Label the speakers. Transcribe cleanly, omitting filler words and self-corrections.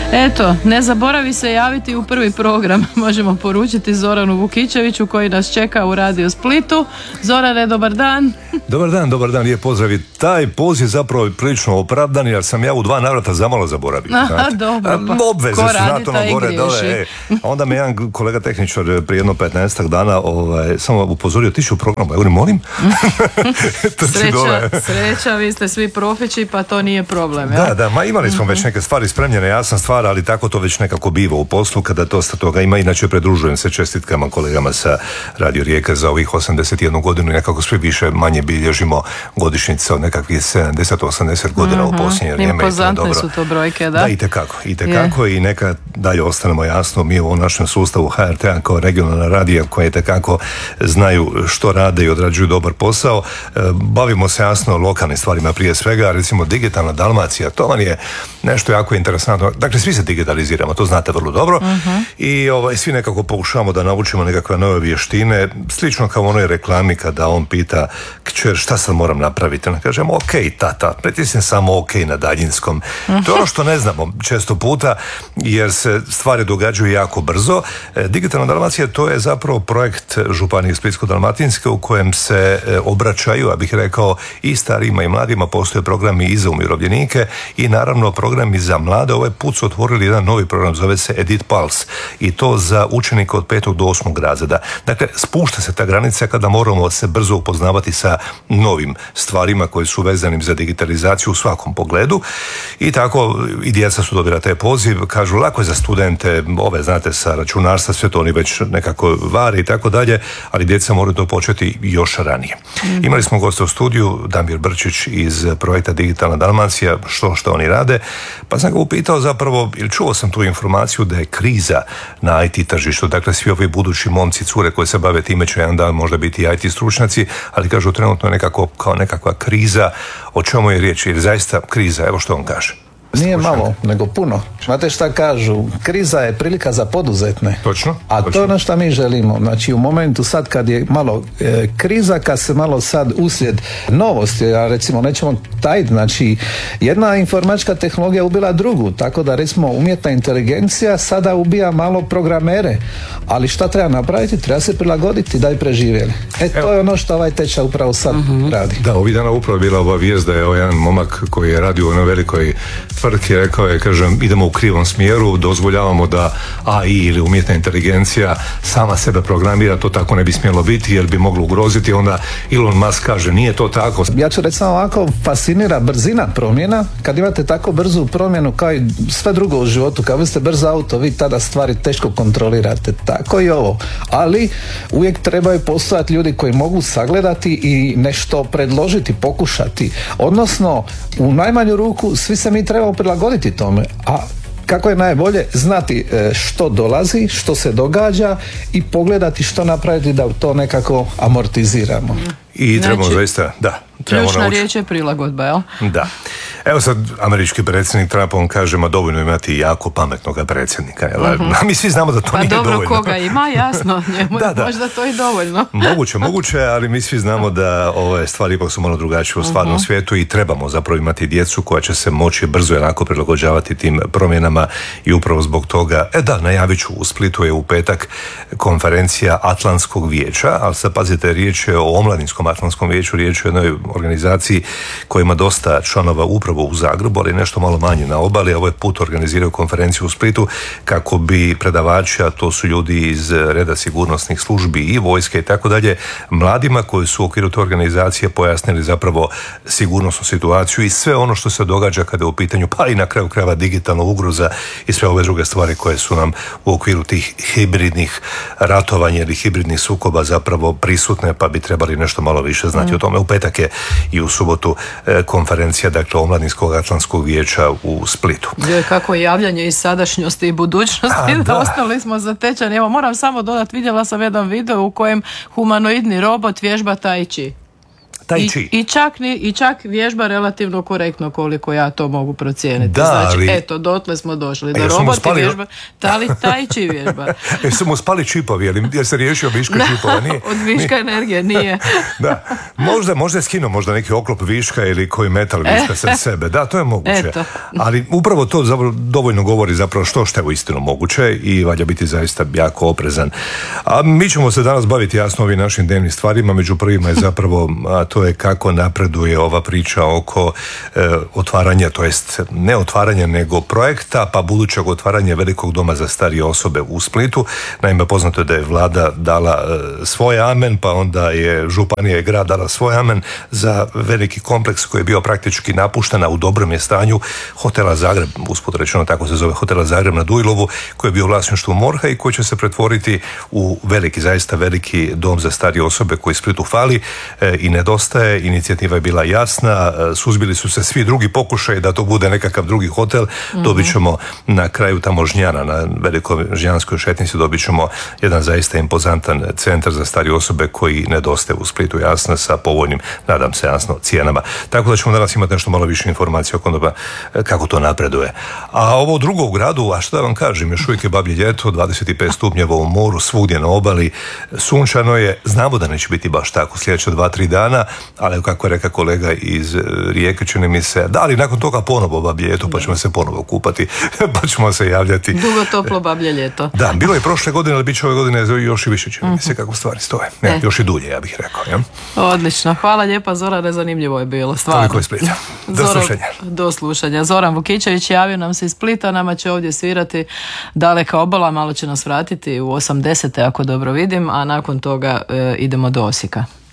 Speaker 1: Eto, ne zaboravi se javiti u prvi program. Možemo poručiti Zoranu Vukičeviću koji nas čeka u Radio Splitu. Zorane, dobar dan.
Speaker 2: Dobar dan, lijep pozdrav. I taj poziv zapravo je prilično opravdan jer sam ja u 2 navrata zamalo zaboravio.
Speaker 1: Dobro, pa
Speaker 2: obveze su znatno gore dole. Onda me jedan kolega tehničar prije jedno 15 dana samo upozorio, ti ću u programu. Ja govorim, molim?
Speaker 1: Sreća, vi ste svi profići, pa to nije problem.
Speaker 2: Da, imali smo već neke stvari spremljene, jasna stvar, ali tako to već nekako biva u poslu kada dosta toga ima. Inače, pridružujem se čestitkama kolegama sa Radio Rijeke za ovih 81 godinu i nekako sve više manje bilježimo godišnjice od nekakvih 70-80 godina u posljednje vrijeme.
Speaker 1: Impozantne su to brojke, da?
Speaker 2: Da, itekako i neka dalje ostanemo jasno mi u našem sustavu HRT-a kao regionalna radija koje itekako znaju što rade i odrađuju dobar posao. Bavimo se jasno lokalnim stvarima prije svega, recimo digitalna Dalmacija, to vam je nešto jako interesantno. Dakle, svi se digitaliziramo, to znate vrlo dobro i svi nekako pokušavamo da naučimo nekakve nove vještine, slično kao u onoj reklami kada on pita kćer šta sad moram napraviti, on kažemo ok tata, pritisni samo ok na daljinskom. To je ono što ne znamo često puta jer se stvari događaju jako brzo. Digitalna Dalmacija to je zapravo projekt Županije Splitsko-dalmatinske u kojem se obraćaju, ja bih rekao, i starijima i mladima. Postoje programi i za umirovljenike i naravno programi za mlade. Ovaj put su otvorili jedan novi program, zove se Edit Pulse i to za učenike od 5. do 8. razreda. Dakle, spušta se ta granica kada moramo se brzo upoznavati sa novim stvarima koji su vezanim za digitalizaciju u svakom pogledu i tako i djeca su dobila taj poziv, kažu lako je za studente, znate sa računarstva, sve to oni već nekako vare i tako dalje, ali djeca moraju to početi još ranije. Imali smo goste u studiju, Damir Brčić iz projekta Digitalna Dalmacija, što oni rade, pa sam ga upitao zapravo, ili čuo sam tu informaciju da je kriza na IT tržištu, dakle svi ovi budući momci, cure koji se bave time će jedan dan možda biti IT stručnjaci, ali kažu trenutno nekako kao nekakva kriza. O čemu je riječ? Jer zaista kriza, evo što on kaže.
Speaker 3: Nije malo, nego puno. Znate šta kažu? Kriza je prilika za poduzetne.
Speaker 2: Točno.
Speaker 3: To je ono što mi želimo. Znači u momentu sad kad je malo kriza, kad se malo sad uslijed novosti, a recimo nećemo tajiti, znači jedna informatička tehnologija ubila drugu, tako da recimo umjetna inteligencija sada ubija malo programere, ali šta treba napraviti? Treba se prilagoditi da bi preživjeli. To je ono što ovaj tečaj upravo sad radi.
Speaker 2: Da, ovih dana upravo bila ova vijest da je jedan momak koji je radio u jednoj velikoj tvrtki rekao je, kažem, idemo u krivom smjeru, dozvoljavamo da AI ili umjetna inteligencija sama sebe programira, to tako ne bi smjelo biti jer bi moglo ugroziti. Onda Elon Musk kaže, nije to tako.
Speaker 3: Ja ću reći samo ovako, fascinira brzina promjena. Kad imate tako brzu promjenu kao i sve drugo u životu, kad vi ste brz auto, vi tada stvari teško kontrolirate. Tako i ovo. Ali uvijek trebaju postojati ljudi koji mogu sagledati i nešto predložiti, pokušati. Odnosno, u najmanju ruku svi se mi trebamo prilagoditi tome, a kako je najbolje znati što dolazi, što se događa i pogledati što napraviti da to nekako amortiziramo.
Speaker 2: I trebamo zaista,
Speaker 1: ključna riječ je prilagodba, jel?
Speaker 2: Da. Evo sad američki predsjednik Trump, on kaže, ma dovoljno imati jako pametnog predsjednika, jel? A mi svi znamo da to nije dovoljno. Pa dobro,
Speaker 1: koga ima, jasno, njemu je možda to i dovoljno.
Speaker 2: Moguće, ali mi svi znamo da ove stvari ipak su malo drugačije u stvarnom svijetu i trebamo zapravo imati djecu koja će se moći brzo i onako prilagođavati tim promjenama i upravo zbog toga, najavit ću, u Splitu je u petak konferencija Atlantskog vijeća, ali sad pazite, riječ je o omladinskom Atlantskom vijeću, riječ je o jednoj organizaciji koja ima dosta članova upravo u Zagrebu, ali nešto malo manje na obali. Ovaj put organiziraju konferenciju u Splitu kako bi predavači, a to su ljudi iz reda sigurnosnih službi i vojske i tako dalje, mladima koji su u okviru te organizacije pojasnili zapravo sigurnosnu situaciju i sve ono što se događa kada je u pitanju, pa i na kraju krajeva digitalna ugroza i sve ove druge stvari koje su nam u okviru tih hibridnih ratovanja ili hibridnih sukoba zapravo prisutne, pa bi trebali nešto malo više znati o tome. U petak je i u subotu konferencija, dakle, Omladinskog Atlantskog vijeća u Splitu.
Speaker 1: Kako je javljanje iz sadašnjosti i budućnosti, da ostali smo zatečeni. Evo, moram samo dodati, vidjela sam jedan video u kojem humanoidni robot vježba tai chi.
Speaker 2: Tai chi.
Speaker 1: I čak vježba relativno korektno koliko ja to mogu procijeniti.
Speaker 2: Da,
Speaker 1: znači,
Speaker 2: ali...
Speaker 1: eto, dotle smo došli. Da
Speaker 2: jesu mu
Speaker 1: roboti
Speaker 2: spali...
Speaker 1: vježba, tai chi vježba.
Speaker 2: Jesu mu spali čipovi, jer se riješio viška čipova? Nije,
Speaker 1: od viška energije nije.
Speaker 2: Da, možda je skinuo možda neki oklop viška ili koji metal viška sa sebe. Da, to je moguće.
Speaker 1: Eto.
Speaker 2: Ali upravo to dovoljno govori zapravo što je uistinu moguće i valja biti zaista jako oprezan. A mi ćemo se danas baviti jasno ovim našim dnevnim stvarima, među prvima je zapravo, a to je kako napreduje ova priča oko otvaranja, to jest ne otvaranja nego projekta, pa budućeg otvaranja velikog doma za starije osobe u Splitu. Naime, poznato je da je vlada dala svoj amen, pa onda je županija i grad dala svoj amen za veliki kompleks koji je bio praktički napušten, a u dobrom je stanju, hotela Zagreb, usput rečeno tako se zove, hotela Zagreb na Dujlovu, koji je bio u vlasništvu MORH-a i koji će se pretvoriti u veliki, zaista veliki dom za starije osobe koji Splitu fali i nedostaje. Inicijativa je bila jasna, suzbili su se svi drugi pokušaj da to bude nekakav drugi hotel. Dobit ćemo na kraju tamo Žnjana, na velikoj žnjanskoj šetnici, dobit ćemo jedan zaista impozantan centar za starije osobe koji nedostaje u Splitu, jasno, sa povoljnim, nadam se, jasno, cijenama. Tako da ćemo danas imati nešto malo više informacija oko toga kako to napreduje. A ovo drugo u gradu, a što da vam kažem, još uvijek je bablje ljeto, 25 stupnjeva u moru, svugdje na obali, sunčano je, znamo da neće biti baš tako sljedeća 2-3 dana, ali kako je rekao kolega iz Rijeke, čini mi se, da, ali nakon toga ponovo bablje ljeto, pa ćemo se ponovo kupati, pa ćemo se javljati.
Speaker 1: Dugo toplo bablje ljeto.
Speaker 2: Da, bilo je prošle godine, ali bit će ove godine još i više, čini mi se kako stvari stoje. Ne, još i dulje, ja bih rekao. Ja?
Speaker 1: Odlično, hvala lijepa Zorane, zanimljivo je bilo, stvarno.
Speaker 2: Toliko iz Splita. Do slušanja.
Speaker 1: Zoran Vukičević javio nam se iz Splita, nama će ovdje svirati Daleka obala, malo će nas vratiti u 80. ako dobro vidim, a nakon toga idemo do Osijeka.